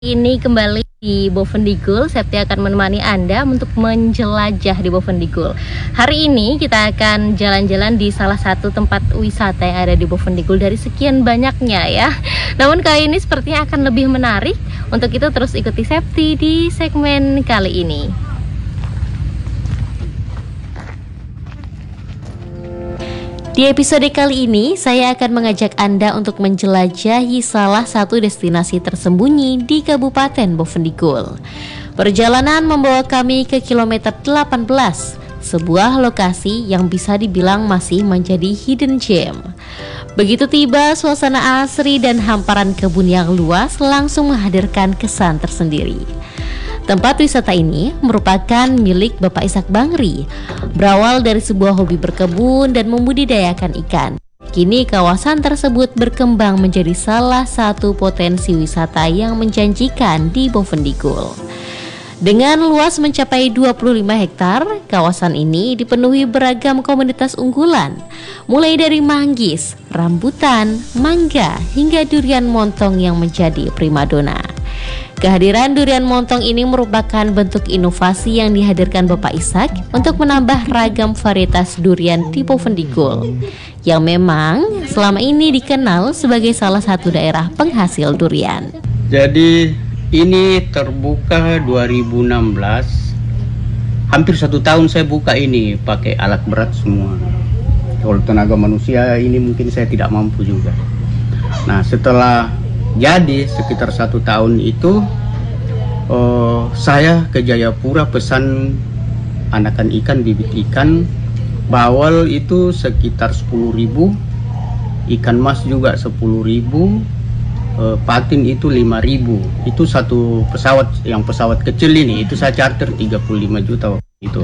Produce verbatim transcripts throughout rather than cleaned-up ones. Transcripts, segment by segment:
Ini kembali di Bovendigul, Septi akan menemani Anda untuk menjelajah di Bovendigul. Hari ini kita akan jalan-jalan di salah satu tempat wisata yang ada di Bovendigul dari sekian banyaknya ya. Namun kali ini sepertinya akan lebih menarik. Untuk itu terus ikuti Septi di segmen kali ini. Di episode kali ini, saya akan mengajak Anda untuk menjelajahi salah satu destinasi tersembunyi di Kabupaten Bovendigul. Perjalanan membawa kami ke kilometer delapan belas, sebuah lokasi yang bisa dibilang masih menjadi hidden gem. Begitu tiba, suasana asri dan hamparan kebun yang luas langsung menghadirkan kesan tersendiri. Tempat wisata ini merupakan milik Bapak Ishak Bangri. Berawal dari sebuah hobi berkebun dan membudidayakan ikan, kini kawasan tersebut berkembang menjadi salah satu potensi wisata yang menjanjikan di Bovendigul. Dengan luas mencapai dua puluh lima hektar, kawasan ini dipenuhi beragam komunitas unggulan, mulai dari manggis, rambutan, mangga, hingga durian montong yang menjadi primadona. Kehadiran durian montong ini merupakan bentuk inovasi yang dihadirkan Bapak Ishak untuk menambah ragam varietas durian di Bovendigul, yang memang selama ini dikenal sebagai salah satu daerah penghasil durian. Jadi ini terbuka dua ribu enam belas, hampir satu tahun saya buka ini pakai alat berat semua. Kalau tenaga manusia ini mungkin saya tidak mampu juga. Nah setelah jadi sekitar satu tahun itu uh, saya ke Jayapura pesan anakan ikan, bibit ikan. Bawal itu sekitar sepuluh ribu, ikan mas juga sepuluh ribu, uh, patin itu lima ribu. Itu satu pesawat, yang pesawat kecil ini itu saya charter tiga puluh lima juta waktu itu.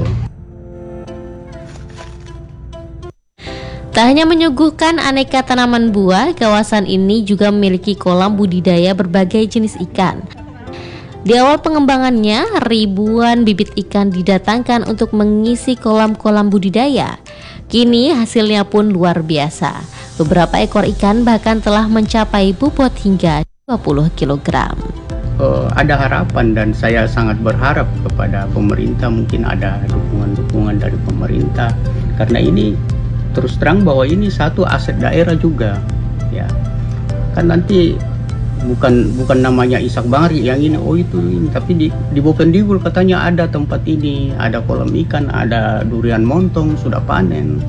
Tak hanya menyuguhkan aneka tanaman buah, kawasan ini juga memiliki kolam budidaya berbagai jenis ikan. Di awal pengembangannya, ribuan bibit ikan didatangkan untuk mengisi kolam-kolam budidaya. Kini hasilnya pun luar biasa. Beberapa ekor ikan bahkan telah mencapai bobot hingga dua puluh kilogram. Uh, ada harapan dan saya sangat berharap kepada pemerintah, mungkin ada dukungan-dukungan dari pemerintah, karena ini terus terang bahwa ini satu aset daerah juga ya, kan nanti bukan bukan namanya Ishak Bangri yang ini, oh itu ini, tapi di di Bovendigul katanya ada tempat ini, ada kolam ikan, ada durian montong sudah panen.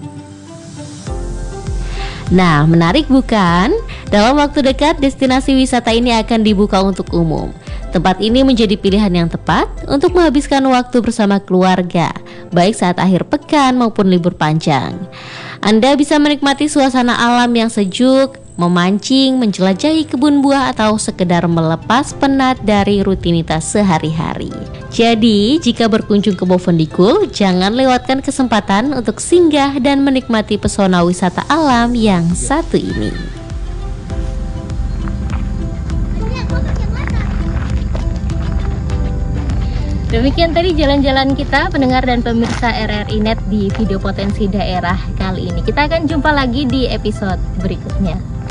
Nah, menarik bukan? Dalam waktu dekat destinasi wisata ini akan dibuka untuk umum. Tempat ini menjadi pilihan yang tepat untuk menghabiskan waktu bersama keluarga, baik saat akhir pekan maupun libur panjang. Anda bisa menikmati suasana alam yang sejuk, memancing, menjelajahi kebun buah, atau sekedar melepas penat dari rutinitas sehari-hari. Jadi, jika berkunjung ke Bovendigul, jangan lewatkan kesempatan untuk singgah dan menikmati pesona wisata alam yang satu ini. Demikian tadi jalan-jalan kita pendengar dan pemirsa R R I Net di video potensi daerah kali ini. Kita akan jumpa lagi di episode berikutnya.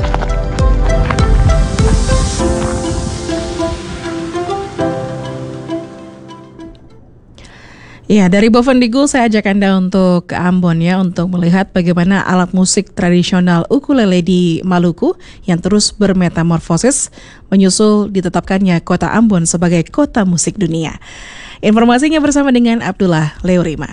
Ya, dari Bovendigul saya ajak Anda untuk ke Ambon ya, untuk melihat bagaimana alat musik tradisional ukulele di Maluku yang terus bermetamorfosis menyusul ditetapkannya kota Ambon sebagai kota musik dunia. Informasinya bersama dengan Abdullah Leorima.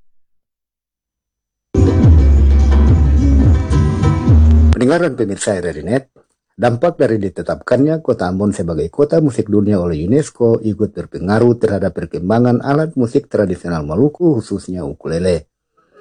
Pendengar dan pemirsa R R I Net, dampak dari ditetapkannya kota Ambon sebagai kota musik dunia oleh UNESCO ikut berpengaruh terhadap perkembangan alat musik tradisional Maluku, khususnya ukulele.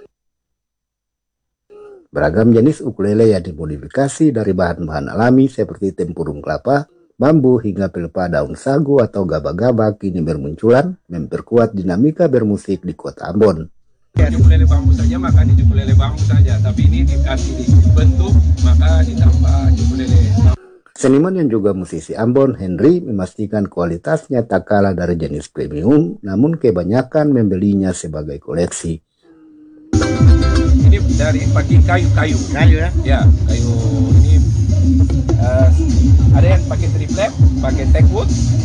Beragam jenis ukulele yang dimodifikasi dari bahan-bahan alami seperti tempurung kelapa, bambu hingga pelepah daun sagu atau gabah-gabah kini bermunculan, memperkuat dinamika bermusik di kota Ambon. Ya, ukulele bambu saja maka di ukulele bambu saja, tapi ini dikasih bentuk maka ditambah ukulele. Seniman yang juga musisi Ambon, Henry, memastikan kualitasnya tak kalah dari jenis premium, namun kebanyakan membelinya sebagai koleksi. Ini dari pakai kayu-kayu. Kayu ya? Ya, kayu ini uh, Ada yang pakai triplek, pakai teakwood,